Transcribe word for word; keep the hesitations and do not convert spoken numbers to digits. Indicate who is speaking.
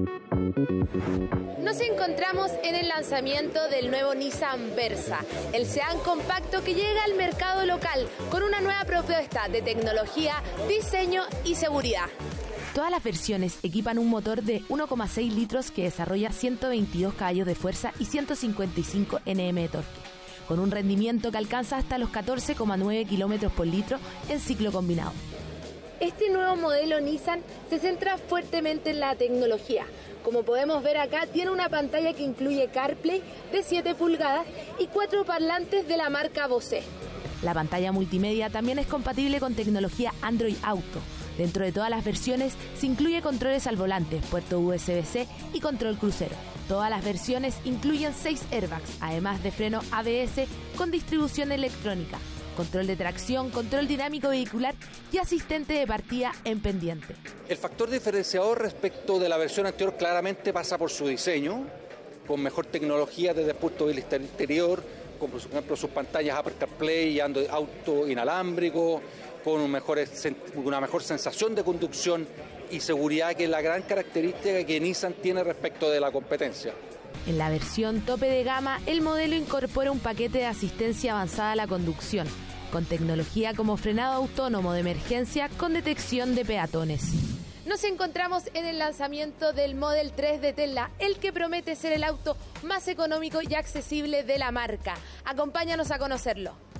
Speaker 1: Nos encontramos en el lanzamiento del nuevo Nissan Versa, el sedán compacto que llega al mercado local con una nueva propuesta de tecnología, diseño y seguridad.
Speaker 2: Todas las versiones equipan un motor de uno coma seis litros que desarrolla ciento veintidós caballos de fuerza y ciento cincuenta y cinco newton metros de torque, con un rendimiento que alcanza hasta los catorce coma nueve kilómetros por litro en ciclo combinado.
Speaker 1: Este nuevo modelo Nissan se centra fuertemente en la tecnología. Como podemos ver acá, tiene una pantalla que incluye CarPlay de siete pulgadas y cuatro parlantes de la marca Bose.
Speaker 2: La pantalla multimedia también es compatible con tecnología Android Auto. Dentro de todas las versiones se incluye controles al volante, puerto U S B C y control crucero. Todas las versiones incluyen seis airbags, además de freno A B S con distribución electrónica, control de tracción, control dinámico vehicular y asistente de partida en pendiente.
Speaker 3: El factor diferenciador respecto de la versión anterior claramente pasa por su diseño, con mejor tecnología desde el punto de vista interior, como por ejemplo sus pantallas Apple CarPlay y Android Auto inalámbrico, con un mejor, una mejor sensación de conducción y seguridad, que es la gran característica que Nissan tiene respecto de la competencia.
Speaker 2: En la versión tope de gama, el modelo incorpora un paquete de asistencia avanzada a la conducción, con tecnología como frenado autónomo de emergencia con detección de peatones.
Speaker 1: Nos encontramos en el lanzamiento del Model tres de Tesla, el que promete ser el auto más económico y accesible de la marca. Acompáñanos a conocerlo.